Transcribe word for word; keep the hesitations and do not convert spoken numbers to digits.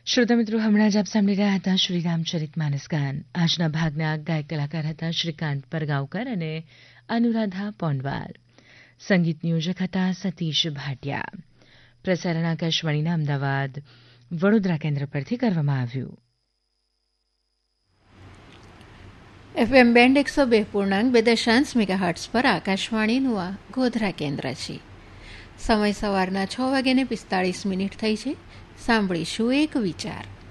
શ્રોતા મિત્રો, હમણાં જ આપ સાંભળી રહ્યા હતા શ્રી રામચરિતમાનસ ગાન. આજના ભાગના ગાયક કલાકાર હતા શ્રીકાંત પરગાંવકર અને અનુરાધા પોંડવાલ. સંગીત નિયોજક હતા સતીશ ભાટિયા. પ્રસારણ આકાશવાણીના અમદાવાદ વડોદરા કેન્દ્ર પરથી કરવામાં આવ્યું. એફએમ બેન્ડ એકસો બે પૂર્ણાંક બે દશાંશ મેગાહર્ટ્ઝ પર આકાશવાણીનું આ ગોધરા કેન્દ્ર છે. સમય સવારના છ વાગ્યાને પિસ્તાળીસ મિનિટ થઈ છે. સાંભળીશું એક વિચાર.